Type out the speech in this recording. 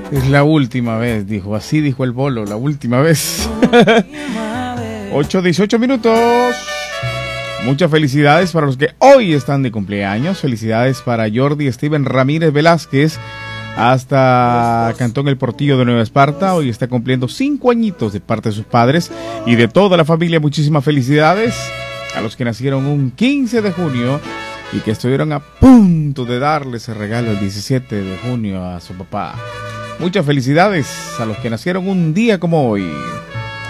Es la última vez, dijo. Así dijo el bolo, la última vez. 8:18 minutos. Muchas felicidades para los que hoy están de cumpleaños. Felicidades para Jordi Steven Ramírez Velázquez, hasta Cantón El Portillo de Nueva Esparta. Hoy está cumpliendo 5 añitos de parte de sus padres y de toda la familia. Muchísimas felicidades a los que nacieron un 15 de junio y que estuvieron a punto de darle ese regalo el 17 de junio a su papá. Muchas felicidades a los que nacieron un día como hoy.